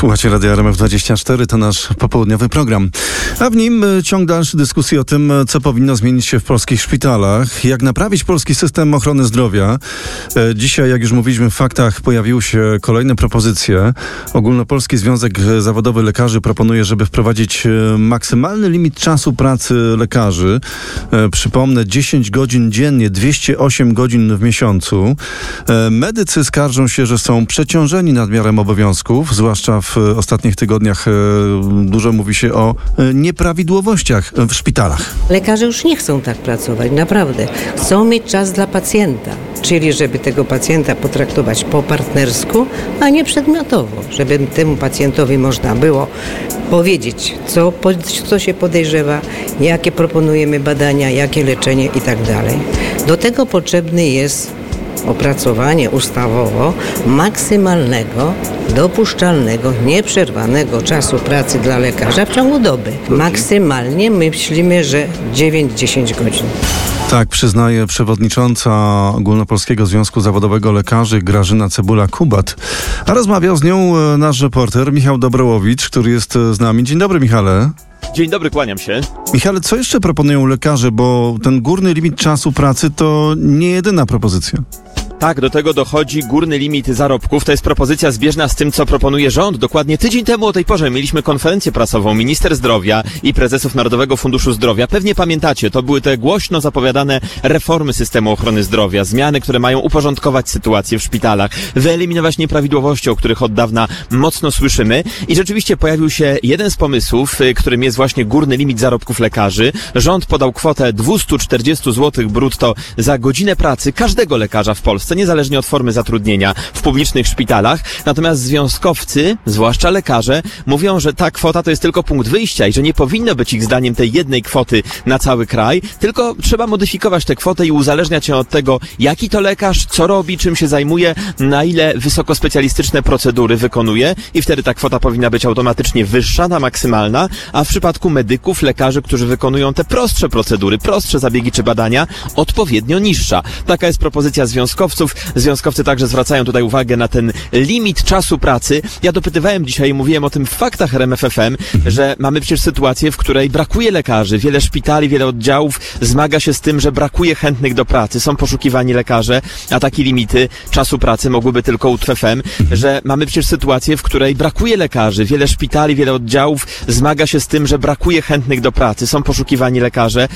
Słuchacie Radia RMF24, to nasz popołudniowy program. A w nim ciąg dalszy dyskusji o tym, co powinno zmienić się w polskich szpitalach, jak naprawić polski system ochrony zdrowia. Dzisiaj, jak już mówiliśmy w faktach, pojawiły się kolejne propozycje. Ogólnopolski Związek Zawodowy Lekarzy proponuje, żeby wprowadzić maksymalny limit czasu pracy lekarzy. Przypomnę, 10 godzin dziennie, 208 godzin w miesiącu. Medycy skarżą się, że są przeciążeni nadmiarem obowiązków, zwłaszcza w ostatnich tygodniach dużo mówi się o nieprawidłowościach w szpitalach. Lekarze już nie chcą tak pracować, naprawdę. Chcą mieć czas dla pacjenta, czyli żeby tego pacjenta potraktować po partnersku, a nie przedmiotowo, żeby temu pacjentowi można było powiedzieć, co się podejrzewa, jakie proponujemy badania, jakie leczenie i tak dalej. Do tego potrzebny jest opracowanie ustawowo maksymalnego, dopuszczalnego, nieprzerwanego czasu pracy dla lekarza w ciągu doby. Maksymalnie myślimy, że 9-10 godzin. Tak przyznaje przewodnicząca Ogólnopolskiego Związku Zawodowego Lekarzy Grażyna Cebula-Kubat. A rozmawiał z nią nasz reporter Michał Dobrołowicz, który jest z nami. Dzień dobry, Michale. Dzień dobry, kłaniam się. Michale, co jeszcze proponują lekarze, bo ten górny limit czasu pracy to nie jedyna propozycja. Tak, do tego dochodzi górny limit zarobków. To jest propozycja zbieżna z tym, co proponuje rząd. Dokładnie tydzień temu o tej porze mieliśmy konferencję prasową minister zdrowia i prezesów Narodowego Funduszu Zdrowia. Pewnie pamiętacie, to były te głośno zapowiadane reformy systemu ochrony zdrowia, zmiany, które mają uporządkować sytuację w szpitalach, wyeliminować nieprawidłowości, o których od dawna mocno słyszymy. I rzeczywiście pojawił się jeden z pomysłów, którym jest właśnie górny limit zarobków lekarzy. Rząd podał kwotę 240 zł brutto za godzinę pracy każdego lekarza w Polsce, niezależnie od formy zatrudnienia w publicznych szpitalach. Natomiast związkowcy, zwłaszcza lekarze, mówią, że ta kwota to jest tylko punkt wyjścia i że nie powinno być ich zdaniem tej jednej kwoty na cały kraj, tylko trzeba modyfikować tę kwotę i uzależniać się od tego, jaki to lekarz, co robi, czym się zajmuje, na ile wysokospecjalistyczne procedury wykonuje i wtedy ta kwota powinna być automatycznie wyższa, ta maksymalna, a w przypadku medyków, lekarzy, którzy wykonują te prostsze procedury, prostsze zabiegi czy badania, odpowiednio niższa. Taka jest propozycja związkowców. Związkowcy także zwracają tutaj uwagę na ten limit czasu pracy. Ja dopytywałem dzisiaj i mówiłem o tym w faktach RMF FM, że mamy przecież sytuację, w której brakuje lekarzy. Wiele szpitali, wiele oddziałów zmaga się z tym, że brakuje chętnych do pracy. Są poszukiwani lekarze, a takie limity czasu pracy mogłyby tylko UTFM, że mamy przecież sytuację, w której brakuje lekarzy. Wiele szpitali, wiele oddziałów zmaga się z tym, że brakuje chętnych do pracy. Są poszukiwani lekarze,